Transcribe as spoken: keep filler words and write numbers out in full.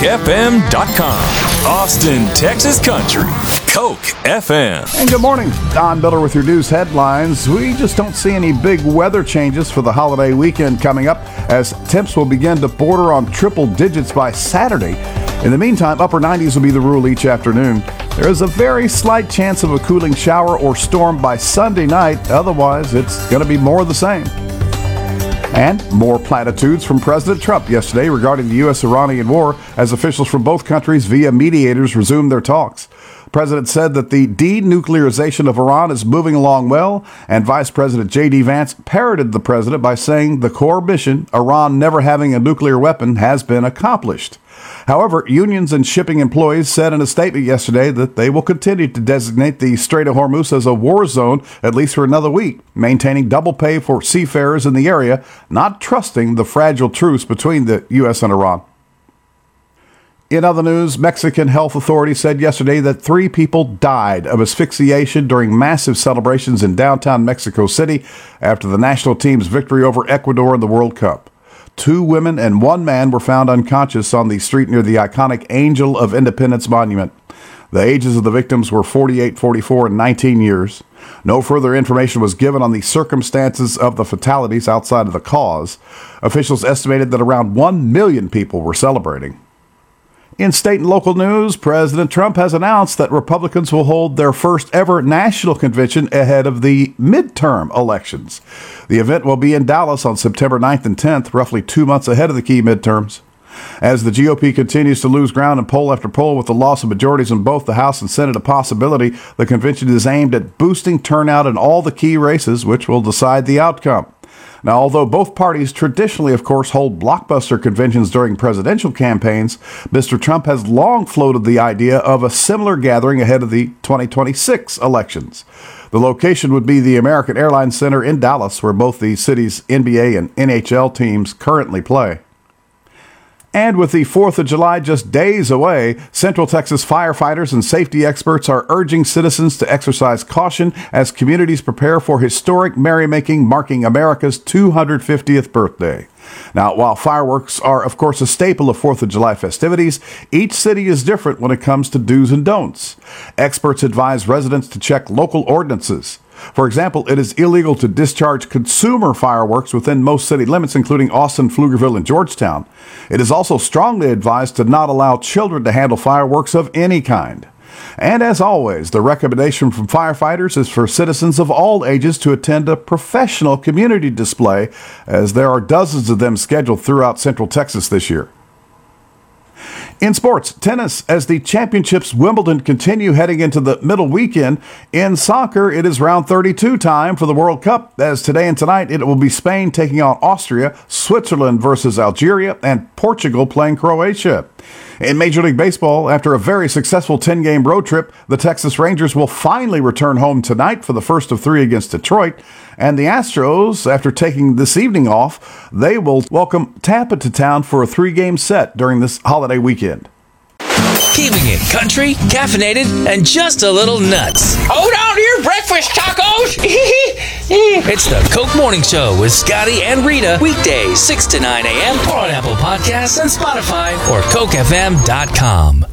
Coke F M dot com. Austin, Texas Country. Coke F M. And good morning. Don Miller with your news headlines. We just don't see any big weather changes for the holiday weekend coming up, as temps will begin to border on triple digits by Saturday. In the meantime, upper nineties will be the rule each afternoon. There is a very slight chance of a cooling shower or storm by Sunday night. Otherwise, it's going to be more of the same. And more platitudes from President Trump yesterday regarding the U S Iranian war as officials from both countries via mediators resumed their talks. The president said that the denuclearization of Iran is moving along well, and Vice President J D Vance parroted the president by saying the core mission, Iran never having a nuclear weapon, has been accomplished. However, unions and shipping employees said in a statement yesterday that they will continue to designate the Strait of Hormuz as a war zone at least for another week, maintaining double pay for seafarers in the area, not trusting the fragile truce between the U S and Iran. In other news, Mexican health authorities said yesterday that three people died of asphyxiation during massive celebrations in downtown Mexico City after the national team's victory over Ecuador in the World Cup. Two women and one man were found unconscious on the street near the iconic Angel of Independence monument. The ages of the victims were forty-eight, forty-four, and nineteen years. No further information was given on the circumstances of the fatalities outside of the cause. Officials estimated that around one million people were celebrating. In state and local news, President Trump has announced that Republicans will hold their first ever national convention ahead of the midterm elections. The event will be in Dallas on September ninth and tenth, roughly two months ahead of the key midterms. As the G O P continues to lose ground in poll after poll with the loss of majorities in both the House and Senate a possibility, the convention is aimed at boosting turnout in all the key races, which will decide the outcome. Now, although both parties traditionally, of course, hold blockbuster conventions during presidential campaigns, Mister Trump has long floated the idea of a similar gathering ahead of the twenty twenty-six elections. The location would be the American Airlines Center in Dallas, where both the city's N B A and N H L teams currently play. And with the fourth of July just days away, Central Texas firefighters and safety experts are urging citizens to exercise caution as communities prepare for historic merrymaking marking America's two hundred fiftieth birthday. Now, while fireworks are, of course, a staple of fourth of July festivities, each city is different when it comes to do's and don'ts. Experts advise residents to check local ordinances. For example, it is illegal to discharge consumer fireworks within most city limits, including Austin, Pflugerville, and Georgetown. It is also strongly advised to not allow children to handle fireworks of any kind. And as always, the recommendation from firefighters is for citizens of all ages to attend a professional community display, as there are dozens of them scheduled throughout Central Texas this year. In sports, tennis, as the championships Wimbledon continue heading into the middle weekend. In soccer, it is round thirty-two time for the World Cup, as today and tonight it will be Spain taking on Austria, Switzerland versus Algeria, and Portugal playing Croatia. In Major League Baseball, after a very successful ten-game road trip, the Texas Rangers will finally return home tonight for the first of three against Detroit. And the Astros, after taking this evening off, they will welcome Tampa to town for a three-game set during this holiday weekend. Keeping it country, caffeinated, and just a little nuts. Hold on to your breakfast tacos. It's the Coke Morning Show with Scotty and Rita. Weekdays, six to nine a.m. on Apple Podcasts and Spotify or Coke F M dot com.